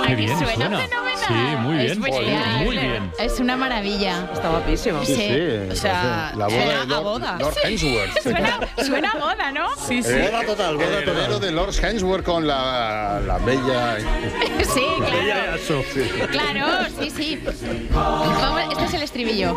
Qué bien suena suena. fenomenal. Sí, muy bien. Es genial. Muy bien. Es una maravilla. Está guapísimo. Sí. O sea, la boda suena de a boda. Lord Hemsworth. Suena a boda, ¿no? Sí, sí. Boda total, boda total. El heredero de Lord Hemsworth con la bella... Sí, claro. Ella, eso. Claro, sí. Vamos, este es el estribillo.